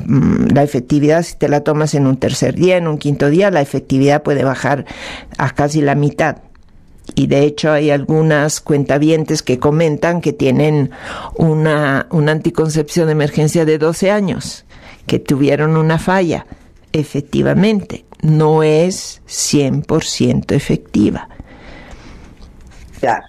La efectividad, si te la tomas en un tercer día, en un quinto día, la efectividad puede bajar a casi la mitad. Y de hecho hay algunas cuentavientes que comentan que tienen una anticoncepción de emergencia de 12 años, que tuvieron una falla. Efectivamente, no es 100% efectiva. Claro.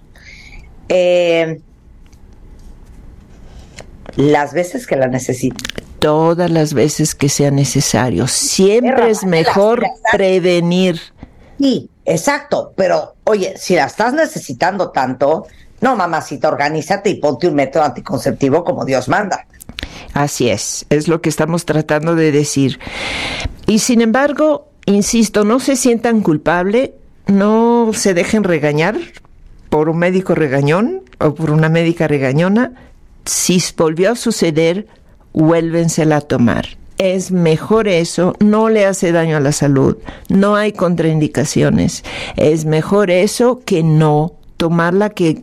Las veces que la necesito. Todas las veces que sea necesario. Siempre es mejor prevenir. Sí, exacto, pero oye, si la estás necesitando tanto, no, mamacita, organízate y ponte un método anticonceptivo como Dios manda. Así es lo que estamos tratando de decir. Y sin embargo, insisto, no se sientan culpables, no se dejen regañar por un médico regañón o por una médica regañona. Si volvió a suceder, vuélvensela a tomar. Es mejor eso, no le hace daño a la salud, no hay contraindicaciones. Es mejor eso que no tomarla, que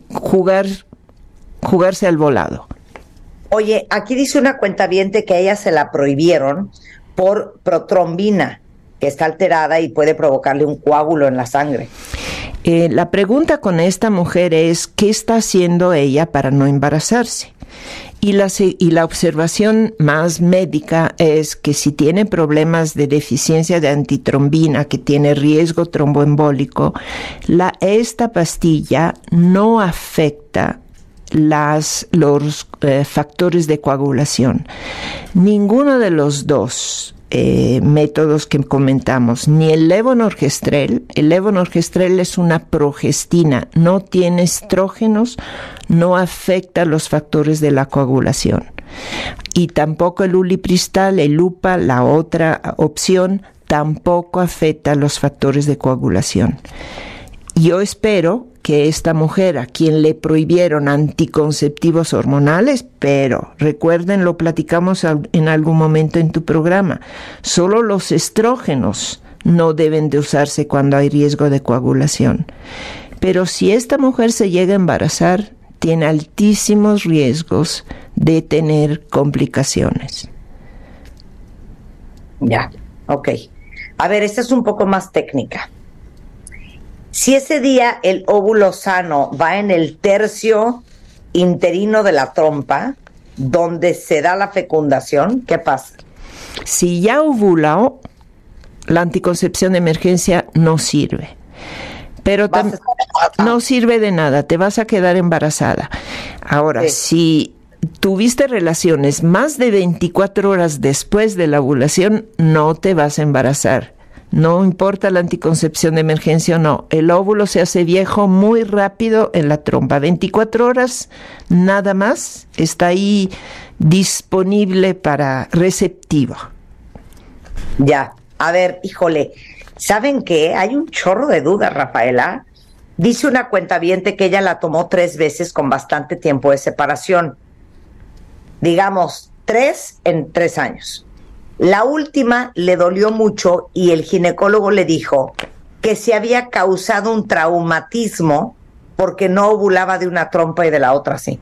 jugarse al volado. Oye, aquí dice una cuentaviente que a ella se la prohibieron por protrombina, que está alterada y puede provocarle un coágulo en la sangre. La pregunta con esta mujer es, ¿qué está haciendo ella para no embarazarse? Y la observación más médica es que si tiene problemas de deficiencia de antitrombina, que tiene riesgo tromboembólico, esta pastilla no afecta los factores de coagulación. Ninguno de los dos métodos que comentamos, ni el levonorgestrel es una progestina, no tiene estrógenos, no afecta los factores de la coagulación, y tampoco el ulipristal, el UPA, la otra opción, tampoco afecta los factores de coagulación. Yo espero que esta mujer a quien le prohibieron anticonceptivos hormonales, pero recuerden, lo platicamos en algún momento en tu programa, solo los estrógenos no deben de usarse cuando hay riesgo de coagulación. Pero si esta mujer se llega a embarazar, tiene altísimos riesgos de tener complicaciones. Ya, ok. A ver, esta es un poco más técnica. Si ese día el óvulo sano va en el tercio interino de la trompa, donde se da la fecundación, ¿qué pasa? Si ya ovuló, la anticoncepción de emergencia no sirve. Pero no sirve de nada, te vas a quedar embarazada. Ahora, si tuviste relaciones más de 24 horas después de la ovulación, no te vas a embarazar. No importa la anticoncepción de emergencia o no, el óvulo se hace viejo muy rápido en la trompa. 24 horas nada más está ahí disponible para receptivo. Ya, a ver, híjole, ¿saben qué? Hay un chorro de dudas, Rafaela. Dice una cuentaviente que ella la tomó 3 veces con bastante tiempo de separación. Digamos, 3 en 3 años. La última le dolió mucho y el ginecólogo le dijo que se había causado un traumatismo porque no ovulaba de una trompa y de la otra sí.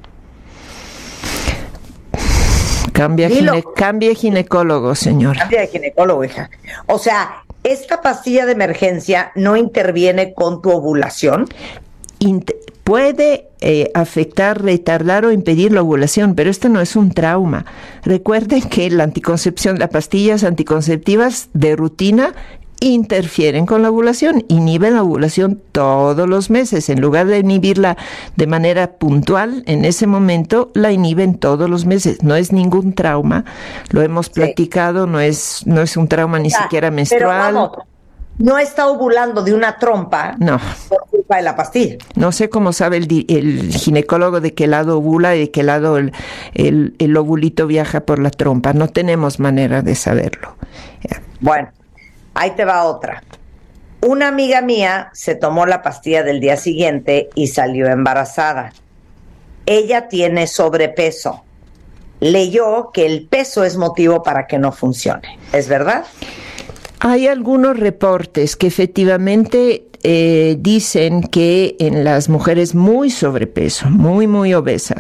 Cambie ginecólogo, señora. Cambia de ginecólogo, hija. O sea, ¿esta pastilla de emergencia no interviene con tu ovulación? Puede afectar, retardar o impedir la ovulación, pero esto no es un trauma. Recuerden que la anticoncepción, las pastillas anticonceptivas de rutina interfieren con la ovulación, inhiben la ovulación todos los meses. En lugar de inhibirla de manera puntual, en ese momento la inhiben todos los meses. No es ningún trauma, lo hemos platicado, no es un trauma ni siquiera menstrual. Pero vamos, no está ovulando de una trompa por culpa de la pastilla. No sé cómo sabe el ginecólogo de qué lado ovula y de qué lado el ovulito viaja por la trompa. No tenemos manera de saberlo. Bueno, ahí te va otra. Una amiga mía se tomó la pastilla del día siguiente y salió embarazada. Ella tiene sobrepeso. Leyó que el peso es motivo para que no funcione. ¿Es verdad? Hay algunos reportes que efectivamente dicen que en las mujeres muy sobrepeso, muy obesas,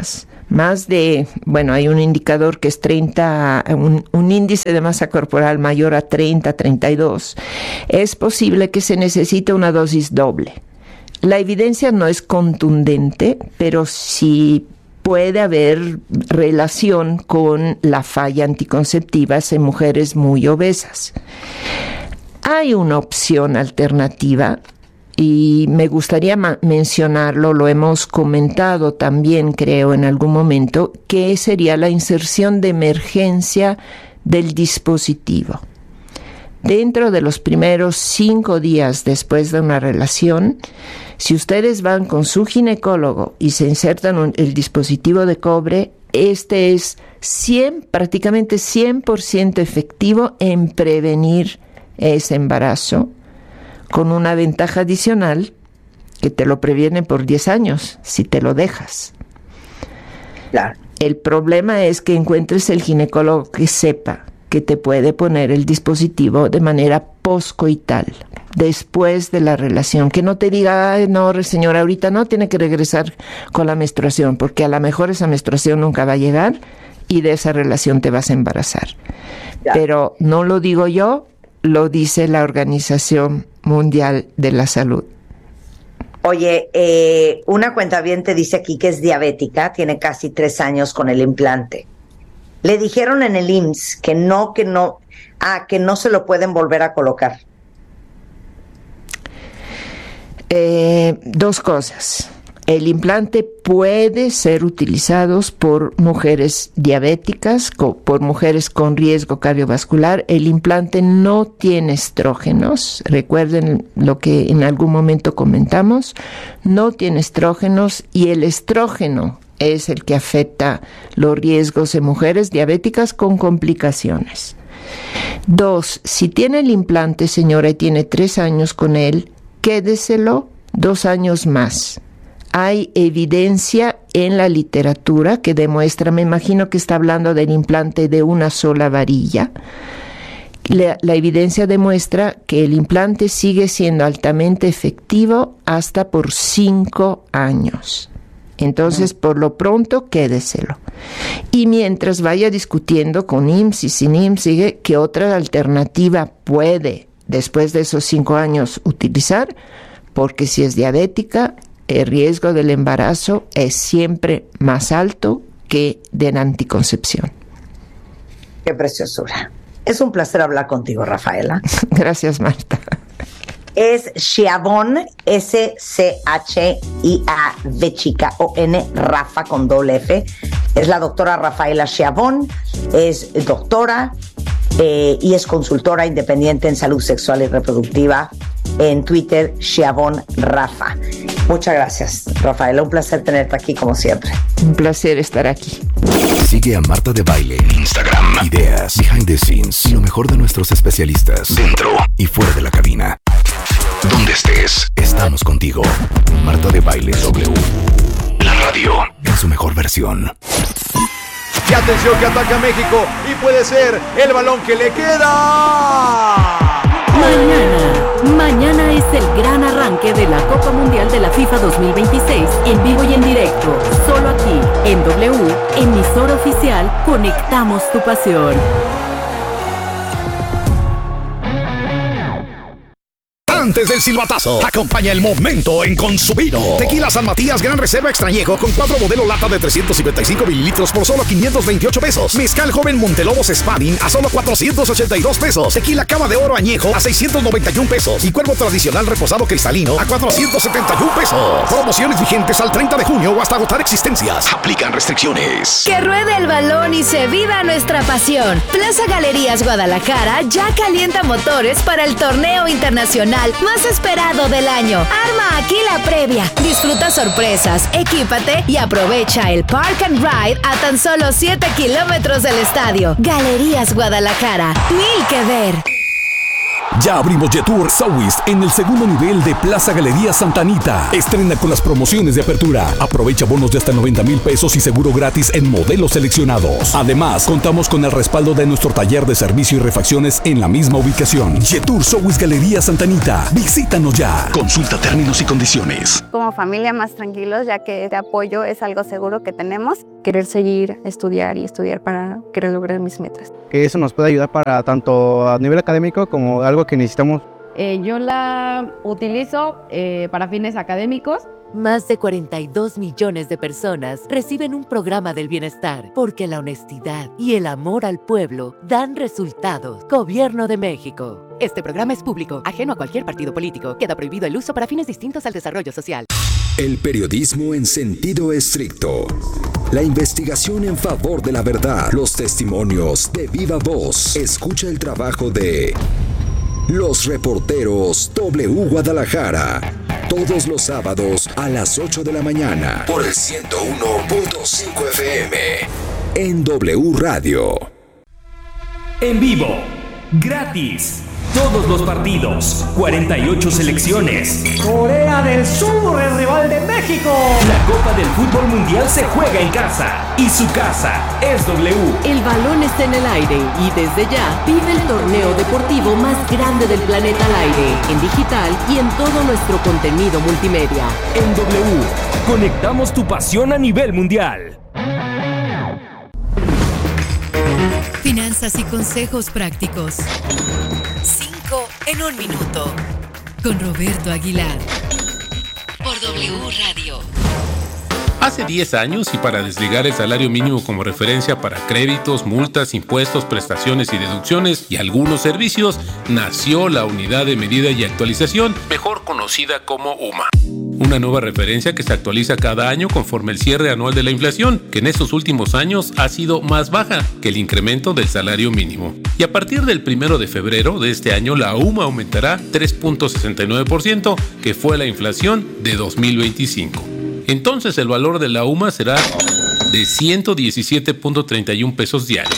hay un indicador que es 30, un índice de masa corporal mayor a 30, 32, es posible que se necesite una dosis doble. La evidencia no es contundente, pero sí puede haber relación con la falla anticonceptiva en mujeres muy obesas. Hay una opción alternativa y me gustaría mencionarlo, lo hemos comentado también, creo, en algún momento, que sería la inserción de emergencia del dispositivo. Dentro de los primeros 5 días después de una relación, si ustedes van con su ginecólogo y se insertan el dispositivo de cobre, este es prácticamente 100% efectivo en prevenir ese embarazo, con una ventaja adicional que te lo previene por 10 años si te lo dejas. Claro. El problema es que encuentres el ginecólogo que sepa que te puede poner el dispositivo de manera poscoital, después de la relación, que no te diga, no señora, ahorita no, tiene que regresar con la menstruación, porque a lo mejor esa menstruación nunca va a llegar y de esa relación te vas a embarazar. Ya. Pero no lo digo yo, lo dice la Organización Mundial de la Salud. Oye, una cuentaviente dice aquí que es diabética, tiene casi 3 años con el implante. Le dijeron en el IMSS que no se lo pueden volver a colocar. 2 cosas. El implante puede ser utilizado por mujeres diabéticas, por mujeres con riesgo cardiovascular. El implante no tiene estrógenos. Recuerden lo que en algún momento comentamos. No tiene estrógenos y el estrógeno es el que afecta los riesgos en mujeres diabéticas con complicaciones. 2, si tiene el implante, señora, y tiene 3 años con él, quédeselo 2 años más. Hay evidencia en la literatura que demuestra, me imagino que está hablando del implante de una sola varilla. La evidencia demuestra que el implante sigue siendo altamente efectivo hasta por 5 años. Entonces, por lo pronto, quédeselo. Y mientras vaya discutiendo con IMSS y sin IMSS, ¿qué otra alternativa puede, después de esos 5 años, utilizar? Porque si es diabética, el riesgo del embarazo es siempre más alto que de la anticoncepción. Qué preciosura. Es un placer hablar contigo, Rafaela. Gracias, Marta. Es Schiavon, S-C-H-I-A-V-O-N, Rafa con doble F. Es la doctora Rafaela Schiavon, es doctora y es consultora independiente en salud sexual y reproductiva. En Twitter, Schiavon Rafa. Muchas gracias, Rafaela. Un placer tenerte aquí como siempre. Un placer estar aquí. Sigue a Marta de Baile en Instagram. Ideas, behind the scenes y lo mejor de nuestros especialistas dentro y fuera de la cabina. Donde estés, estamos contigo. Marta de Baile W. La radio en su mejor versión. Y atención que ataca México y puede ser el balón que le queda. Mañana es el gran arranque de la Copa Mundial de la FIFA 2026 en vivo y en directo, solo aquí en W, emisora oficial, conectamos tu pasión. Antes del silbatazo, acompaña el momento en Consumino. Tequila San Matías Gran Reserva Extrañejo con 4 modelo lata de 355 mililitros por solo 528 pesos. Mezcal Joven Montelobos Spadin a solo 482 pesos. Tequila Cava de Oro Añejo a 691 pesos. Y Cuervo Tradicional Reposado Cristalino a 471 pesos. Promociones vigentes al 30 de junio o hasta agotar existencias. Aplican restricciones. Que ruede el balón y se viva nuestra pasión. Plaza Galerías Guadalajara ya calienta motores para el torneo internacional más esperado del año. Arma aquí la previa. Disfruta sorpresas, equípate y aprovecha el Park and Ride a tan solo 7 kilómetros del estadio. Galerías Guadalajara. Mil que ver. Ya abrimos Yetur South en el segundo nivel de Plaza Galería Santa Anita. Estrena con las promociones de apertura. Aprovecha bonos de hasta 90,000 pesos y seguro gratis en modelos seleccionados. Además, contamos con el respaldo de nuestro taller de servicio y refacciones en la misma ubicación. Yetur South Galería Santa Anita. Visítanos ya. Consulta términos y condiciones. Como familia más tranquilos, ya que este apoyo es algo seguro que tenemos. Querer seguir, estudiar para querer lograr mis metas. Que eso nos puede ayudar para tanto a nivel académico como algo que necesitamos. Yo la utilizo para fines académicos. Más de 42 millones de personas reciben un programa del bienestar porque la honestidad y el amor al pueblo dan resultados. Gobierno de México. Este programa es público, ajeno a cualquier partido político. Queda prohibido el uso para fines distintos al desarrollo social. El periodismo en sentido estricto. La investigación en favor de la verdad. Los testimonios de viva voz. Escucha el trabajo de los reporteros W Guadalajara. Todos los sábados a las 8 de la mañana. Por el 101.5 FM. En W Radio. En vivo. Gratis. Todos los partidos, 48 selecciones. Corea del Sur, el rival de México. La Copa del Fútbol Mundial se juega en casa y su casa es W. El balón está en el aire y desde ya vive el torneo deportivo más grande del planeta al aire, en digital y en todo nuestro contenido multimedia. En W, conectamos tu pasión a nivel mundial. Finanzas y consejos prácticos. 5 en 1 minuto. Con Roberto Aguilar. Por W Radio. Hace 10 años, y para desligar el salario mínimo como referencia para créditos, multas, impuestos, prestaciones y deducciones y algunos servicios, nació la Unidad de Medida y Actualización, mejor conocida como UMA. Una nueva referencia que se actualiza cada año conforme el cierre anual de la inflación, que en estos últimos años ha sido más baja que el incremento del salario mínimo. Y a partir del 1 de febrero de este año, la UMA aumentará 3.69%, que fue la inflación de 2025. Entonces el valor de la UMA será de 117.31 pesos diarios.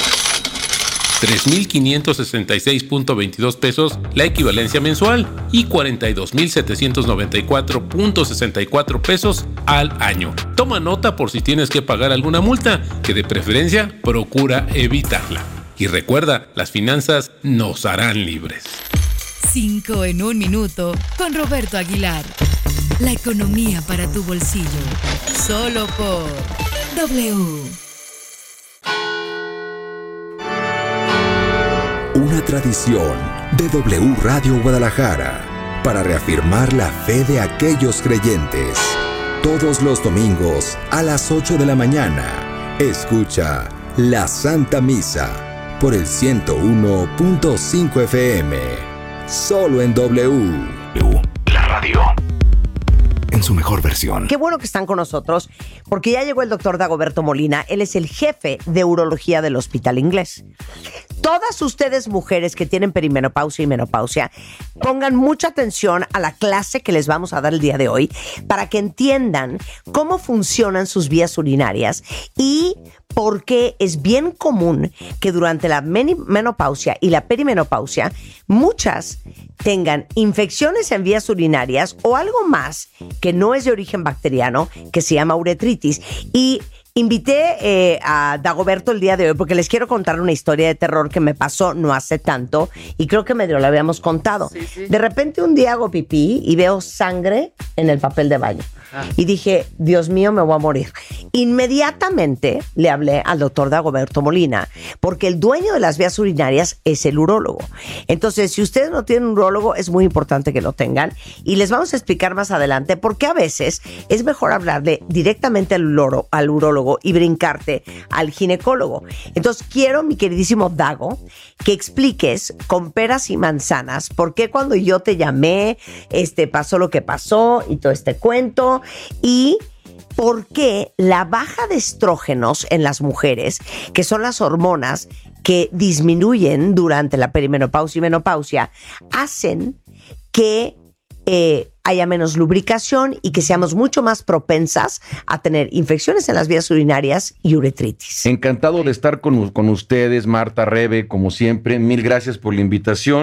3.566.22 pesos la equivalencia mensual y 42.794.64 pesos al año. Toma nota por si tienes que pagar alguna multa, que de preferencia procura evitarla. Y recuerda, las finanzas nos harán libres. 5 en 1 minuto con Roberto Aguilar. La economía para tu bolsillo. Solo por W. Una tradición de W Radio Guadalajara para reafirmar la fe de aquellos creyentes. Todos los domingos a las 8 de la mañana, escucha la Santa Misa por el 101.5 FM. Solo en W. La radio. En su mejor versión. Qué bueno que están con nosotros, porque ya llegó el doctor Dagoberto Molina. Él es el jefe de urología del Hospital Inglés. Todas ustedes mujeres que tienen perimenopausia y menopausia, pongan mucha atención a la clase que les vamos a dar el día de hoy para que entiendan cómo funcionan sus vías urinarias y por qué es bien común que durante la menopausia y la perimenopausia muchas tengan infecciones en vías urinarias o algo más que no es de origen bacteriano, que se llama uretritis. Y invité a Dagoberto el día de hoy porque les quiero contar una historia de terror que me pasó no hace tanto y creo que medio lo habíamos contado. Sí, sí. De repente un día hago pipí y veo sangre en el papel de baño. Y dije, Dios mío, me voy a morir. Inmediatamente le hablé al doctor Dagoberto Molina, porque el dueño de las vías urinarias es el urólogo. Entonces, si ustedes no tienen un urólogo, es muy importante que lo tengan. Y les vamos a explicar más adelante por qué a veces es mejor hablarle directamente al urólogo y brincarte al ginecólogo. Entonces, quiero, mi queridísimo Dago, que expliques con peras y manzanas por qué cuando yo te llamé, pasó lo que pasó y todo este cuento. Y por qué la baja de estrógenos en las mujeres, que son las hormonas que disminuyen durante la perimenopausia y menopausia, hacen que haya menos lubricación y que seamos mucho más propensas a tener infecciones en las vías urinarias y uretritis. Encantado de estar con ustedes, Marta, Rebe, como siempre. Mil gracias por la invitación.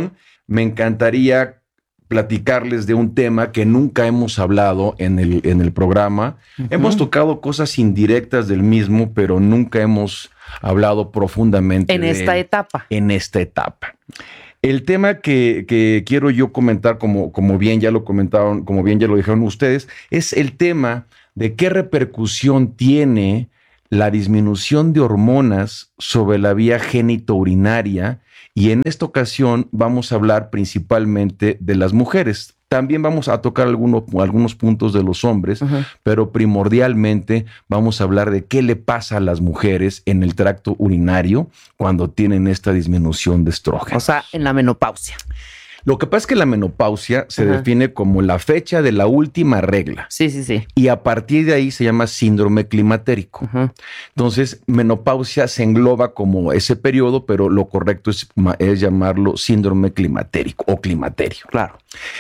me encantaría platicarles de un tema que nunca hemos hablado en el programa. Hemos tocado cosas indirectas del mismo, pero nunca hemos hablado profundamente en esta etapa. En esta etapa. El tema que quiero yo comentar, como bien ya lo comentaron, como bien ya lo dijeron ustedes, es el tema de qué repercusión tiene la disminución de hormonas sobre la vía génito-urinaria, y en esta ocasión vamos a hablar principalmente de las mujeres. También vamos a tocar algunos puntos de los hombres, pero primordialmente vamos a hablar de qué le pasa a las mujeres en el tracto urinario cuando tienen esta disminución de estrógenos. O sea, en la menopausia. Lo que pasa es que la menopausia se define como la fecha de la última regla. Sí, sí, sí. Y a partir de ahí se llama síndrome climatérico. Entonces, menopausia se engloba como ese periodo, pero lo correcto es llamarlo síndrome climatérico o climaterio. Claro.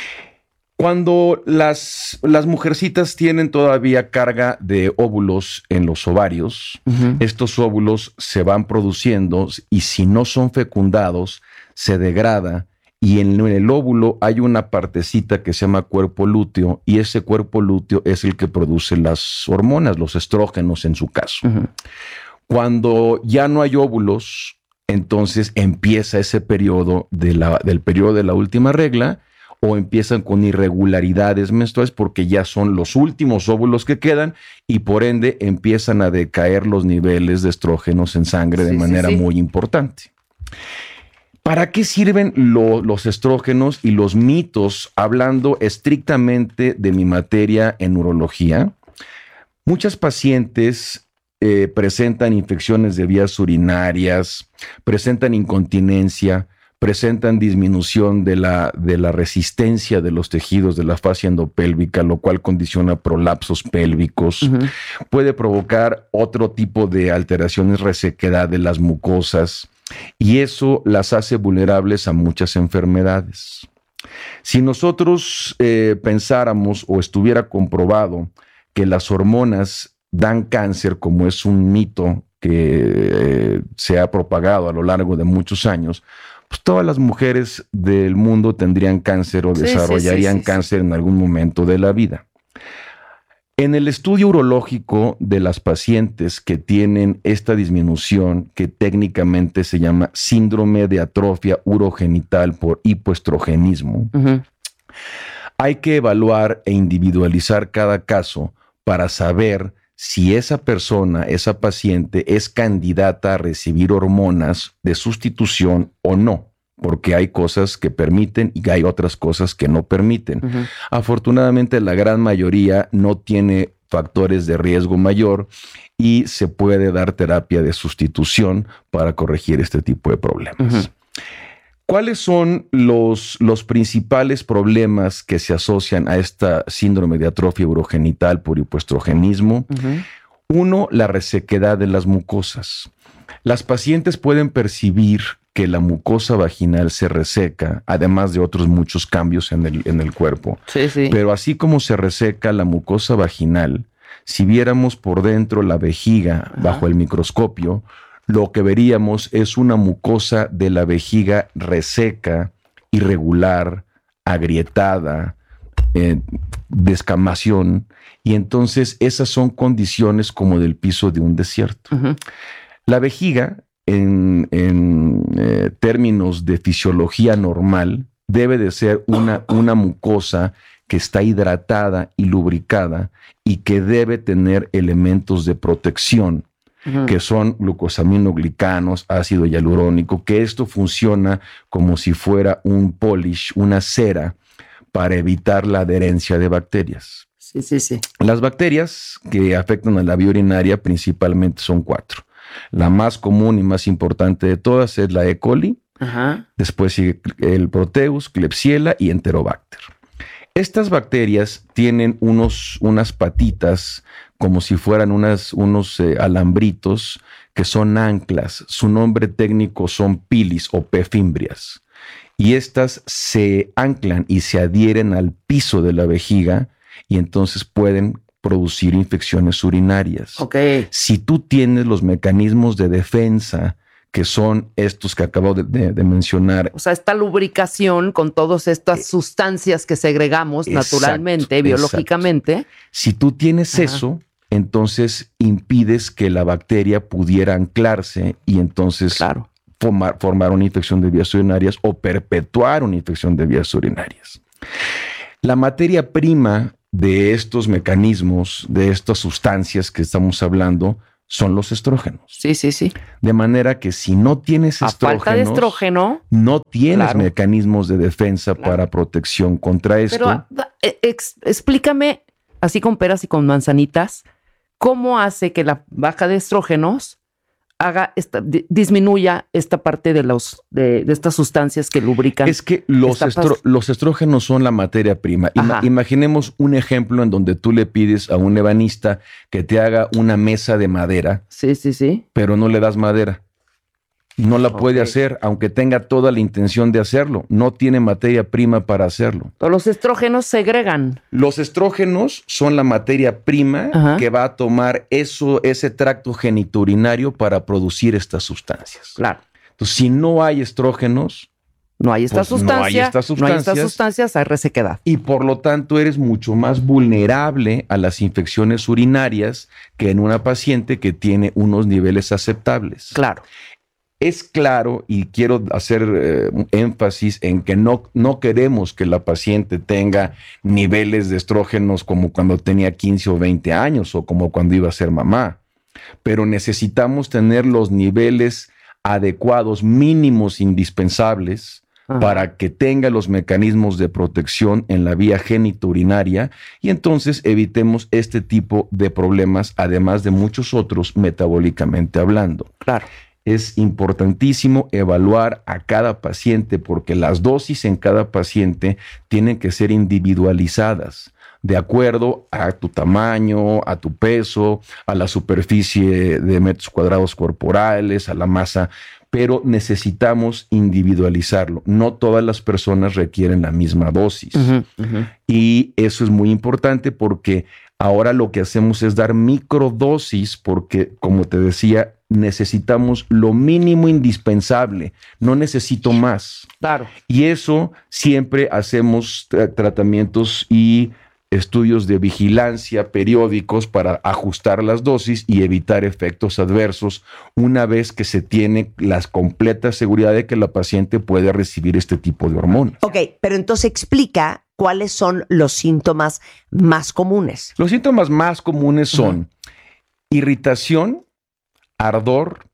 Cuando las mujercitas tienen todavía carga de óvulos en los ovarios, estos óvulos se van produciendo y si no son fecundados, se degrada. Y en el óvulo hay una partecita que se llama cuerpo lúteo, y ese cuerpo lúteo es el que produce las hormonas, los estrógenos en su caso. Cuando ya no hay óvulos, entonces empieza ese periodo del periodo de la última regla, o empiezan con irregularidades menstruales porque ya son los últimos óvulos que quedan y por ende empiezan a decaer los niveles de estrógenos en sangre de manera muy importante. ¿Para qué sirven los estrógenos y los mitos, hablando estrictamente de mi materia en urología? Muchas pacientes presentan infecciones de vías urinarias, presentan incontinencia, presentan disminución de la resistencia de los tejidos de la fascia endopélvica, lo cual condiciona prolapsos pélvicos. Puede provocar otro tipo de alteraciones, resequedad de las mucosas, y eso las hace vulnerables a muchas enfermedades. Si nosotros pensáramos o estuviera comprobado que las hormonas dan cáncer, como es un mito que se ha propagado a lo largo de muchos años, pues todas las mujeres del mundo tendrían cáncer o desarrollarían cáncer en algún momento de la vida. En el estudio urológico de las pacientes que tienen esta disminución, que técnicamente se llama síndrome de atrofia urogenital por hipoestrogenismo, hay que evaluar e individualizar cada caso para saber si esa persona, esa paciente, es candidata a recibir hormonas de sustitución o no, porque hay cosas que permiten y hay otras cosas que no permiten. Afortunadamente, la gran mayoría no tiene factores de riesgo mayor y se puede dar terapia de sustitución para corregir este tipo de problemas. ¿Cuáles son los principales problemas que se asocian a esta síndrome de atrofia urogenital por hipoestrogenismo? Uno, la resequedad de las mucosas. Las pacientes pueden percibir que la mucosa vaginal se reseca, además de otros muchos cambios en el cuerpo. Pero así como se reseca la mucosa vaginal, si viéramos por dentro la vejiga bajo el microscopio, lo que veríamos es una mucosa de la vejiga reseca, irregular, agrietada, descamación, y entonces esas son condiciones como del piso de un desierto. La vejiga, en términos de fisiología normal, debe de ser una mucosa que está hidratada y lubricada y que debe tener elementos de protección, que son glucosaminoglicanos, ácido hialurónico, que esto funciona como si fuera un polish, una cera, para evitar la adherencia de bacterias. Las bacterias que afectan a la vía urinaria principalmente son 4. La más común y más importante de todas es la E. coli, después sigue el Proteus, Klebsiella y Enterobacter. Estas bacterias tienen unas patitas como si fueran unos alambritos que son anclas. Su nombre técnico son pilis o P. fimbrias. Y estas se anclan y se adhieren al piso de la vejiga y entonces pueden producir infecciones urinarias. Si tú tienes los mecanismos de defensa que son estos que acabo de mencionar. O sea, esta lubricación con todas estas sustancias que segregamos naturalmente, biológicamente. Exacto. Si tú tienes eso, entonces impides que la bacteria pudiera anclarse y entonces formar una infección de vías urinarias o perpetuar una infección de vías urinarias. La materia prima de estos mecanismos, de estas sustancias que estamos hablando, son los estrógenos. Sí, sí, sí. De manera que si no tienes estrógenos, falta de estrógeno, no tienes mecanismos de defensa para protección contra esto. Pero explícame, así con peras y con manzanitas, ¿cómo hace que la baja de estrógenos disminuya esta parte de estas sustancias que lubrican? Es que los estrógenos son la materia prima. Imaginemos un ejemplo en donde tú le pides a un ebanista que te haga una mesa de madera. Sí, sí, sí. Pero no le das madera. No la puede hacer, aunque tenga toda la intención de hacerlo. No tiene materia prima para hacerlo. Los estrógenos segregan. Los estrógenos son la materia prima que va a tomar ese tracto genitourinario para producir estas sustancias. Claro. Entonces, si no hay estrógenos, no hay estas sustancias, hay resequedad. Y por lo tanto eres mucho más vulnerable a las infecciones urinarias que en una paciente que tiene unos niveles aceptables. Claro. Es claro, y quiero hacer énfasis en que no queremos que la paciente tenga niveles de estrógenos como cuando tenía 15 o 20 años o como cuando iba a ser mamá, pero necesitamos tener los niveles adecuados, mínimos, indispensables, para que tenga los mecanismos de protección en la vía genitourinaria y entonces evitemos este tipo de problemas, además de muchos otros metabólicamente hablando. Claro. Es importantísimo evaluar a cada paciente porque las dosis en cada paciente tienen que ser individualizadas de acuerdo a tu tamaño, a tu peso, a la superficie de metros cuadrados corporales, a la masa, pero necesitamos individualizarlo. No todas las personas requieren la misma dosis. Y eso es muy importante porque ahora lo que hacemos es dar microdosis porque, como te decía, necesitamos lo mínimo indispensable, no necesito más. Claro. Y eso siempre hacemos tratamientos y estudios de vigilancia periódicos para ajustar las dosis y evitar efectos adversos una vez que se tiene la completa seguridad de que la paciente puede recibir este tipo de hormonas. Ok, pero entonces explica cuáles son los síntomas más comunes. Los síntomas más comunes son irritación, ardor.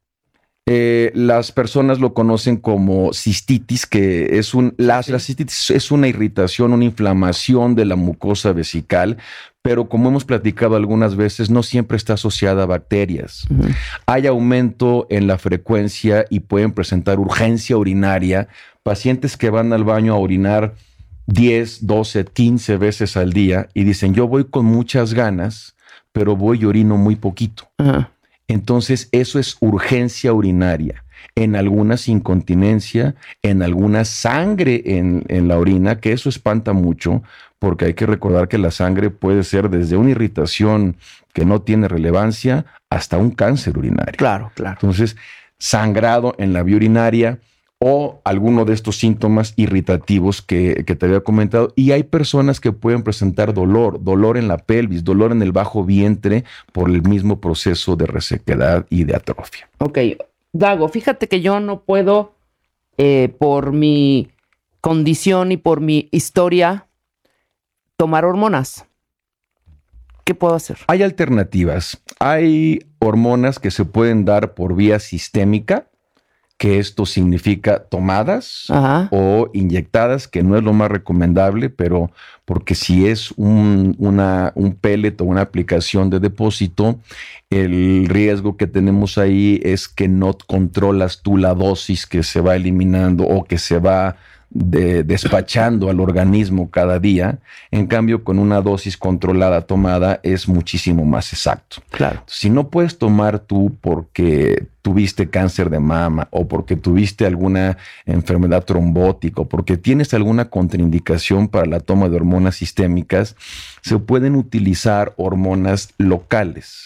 Las personas lo conocen como cistitis, que es la cistitis es una irritación, una inflamación de la mucosa vesical, pero como hemos platicado algunas veces, no siempre está asociada a bacterias. Hay aumento en la frecuencia y pueden presentar urgencia urinaria. Pacientes que van al baño a orinar 10, 12, 15 veces al día y dicen, yo voy con muchas ganas, pero voy y orino muy poquito. Entonces, eso es urgencia urinaria. En algunas incontinencia, en alguna sangre en la orina, que eso espanta mucho, porque hay que recordar que la sangre puede ser desde una irritación que no tiene relevancia hasta un cáncer urinario. Claro, claro. Entonces, sangrado en la vía urinaria o alguno de estos síntomas irritativos que te había comentado. Y hay personas que pueden presentar dolor en la pelvis, dolor en el bajo vientre por el mismo proceso de resequedad y de atrofia. Ok, Dago, fíjate que yo no puedo, por mi condición y por mi historia, tomar hormonas. ¿Qué puedo hacer? Hay alternativas. Hay hormonas que se pueden dar por vía sistémica, que esto significa tomadas o inyectadas, que no es lo más recomendable, pero porque si es un pellet o una aplicación de depósito, el riesgo que tenemos ahí es que no controlas tú la dosis que se va eliminando o que se va despachando al organismo cada día. En cambio, con una dosis controlada tomada es muchísimo más exacto. Claro. Si no puedes tomar tú porque tuviste cáncer de mama o porque tuviste alguna enfermedad trombótica o porque tienes alguna contraindicación para la toma de hormonas sistémicas, se pueden utilizar hormonas locales.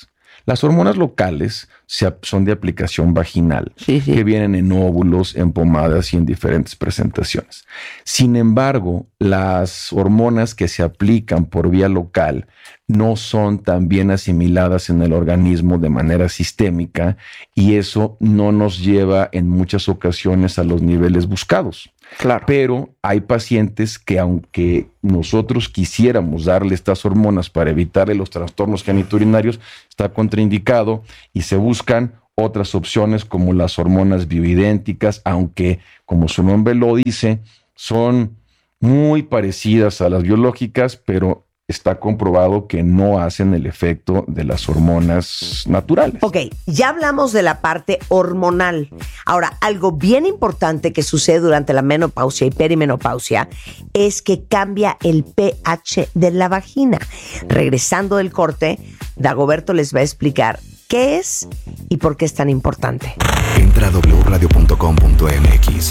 Las hormonas locales son de aplicación vaginal, que vienen en óvulos, en pomadas y en diferentes presentaciones. Sin embargo, las hormonas que se aplican por vía local no son tan bien asimiladas en el organismo de manera sistémica y eso no nos lleva en muchas ocasiones a los niveles buscados. Claro. Pero hay pacientes que, aunque nosotros quisiéramos darle estas hormonas para evitarle los trastornos genitourinarios, está contraindicado y se buscan otras opciones como las hormonas bioidénticas, aunque, como su nombre lo dice, son muy parecidas a las biológicas, pero está comprobado que no hacen el efecto de las hormonas naturales. Ok, ya hablamos de la parte hormonal. Ahora, algo bien importante que sucede durante la menopausia y perimenopausia es que cambia el pH de la vagina. Regresando del corte, Dagoberto les va a explicar qué es y por qué es tan importante. Entra a wradio.com.mx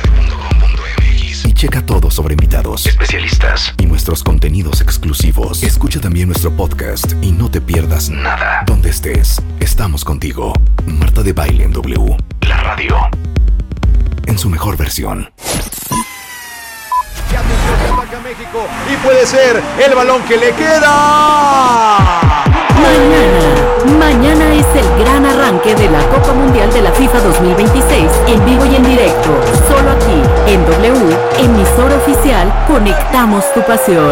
y checa todo sobre invitados, especialistas y nuestros contenidos exclusivos. Escucha también nuestro podcast y no te pierdas nada. Donde estés, estamos contigo. Marta de Baile en W. La radio. En su mejor versión. Y atención que ataca México y puede ser el balón que le queda. Mañana es el gran arranque de la Copa Mundial de la FIFA 2026 en vivo y en directo, solo aquí en W, emisora oficial, conectamos tu pasión.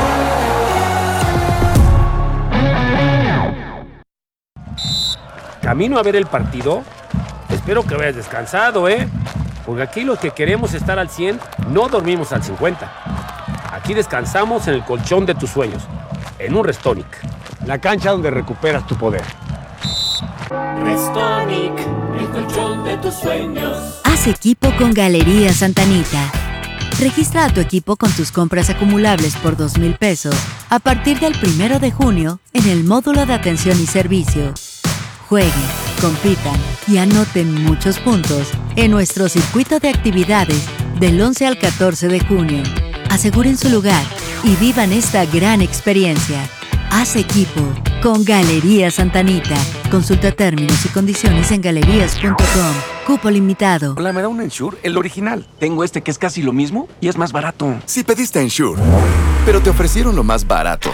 Camino a ver el partido. Espero que vayas descansado, porque aquí los que queremos estar al 100 no dormimos al 50. Aquí descansamos en el colchón de tus sueños, en un Restonic. La cancha donde recuperas tu poder. Restonic, el colchón de tus sueños. Haz equipo con Galerías Santa Anita. Registra a tu equipo con tus compras acumulables por 2,000 pesos a partir del 1 de junio en el módulo de atención y servicio. Jueguen, compitan y anoten muchos puntos en nuestro circuito de actividades del 11 al 14 de junio. Aseguren su lugar y vivan esta gran experiencia. Haz equipo con Galerías Santa Anita. Consulta términos y condiciones en galerías.com. Cupo limitado. Hola, ¿me da un Ensure? El original. Tengo este que es casi lo mismo y es más barato. Si pediste Ensure, pero te ofrecieron lo más barato.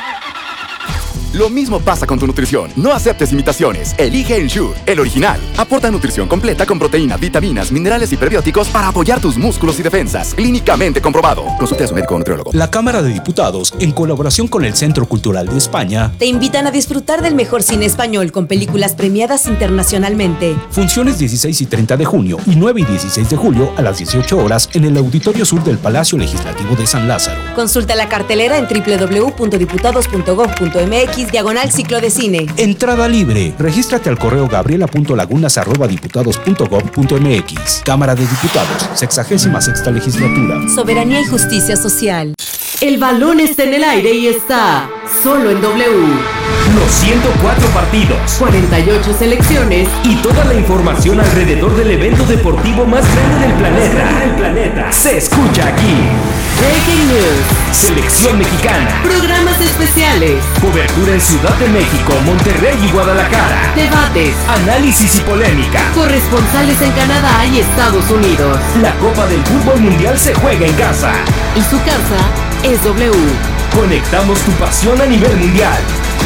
Lo mismo pasa con tu nutrición. No aceptes imitaciones. Elige Ensure, el original. Aporta nutrición completa con proteínas, vitaminas, minerales y prebióticos para apoyar tus músculos y defensas. Clínicamente comprobado. Consulte a su médico o nutriólogo. La Cámara de Diputados, en colaboración con el Centro Cultural de España, te invitan a disfrutar del mejor cine español con películas premiadas internacionalmente. Funciones 16 y 30 de junio y 9 y 16 de julio a las 18 horas en el Auditorio Sur del Palacio Legislativo de San Lázaro. Consulta la cartelera en www.diputados.gov.mx/ciclo de cine. Entrada libre. Regístrate al correo gabriela.lagunas@diputados.gov.mx. Cámara de Diputados, 66ª Legislatura. Soberanía y justicia social. El balón está en el aire y está solo en W. Los 104 partidos, 48 selecciones y toda la información alrededor del evento deportivo más grande del planeta. Se escucha aquí. Breaking News. Selección mexicana. Programas especiales. Cobertura en Ciudad de México, Monterrey y Guadalajara. Debates. Análisis y polémica. Corresponsales en Canadá y Estados Unidos. La Copa del Fútbol Mundial se juega en casa. Y su casa es W. Conectamos tu pasión a nivel mundial.